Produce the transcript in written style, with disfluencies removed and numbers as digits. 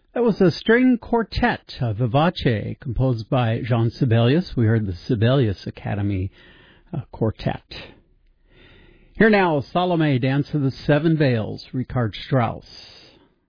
That was a string quartet, Vivace, composed by Jean Sibelius. We heard the Sibelius Academy Quartet. Here now, Salome, Dance of the Seven Veils, Richard Strauss.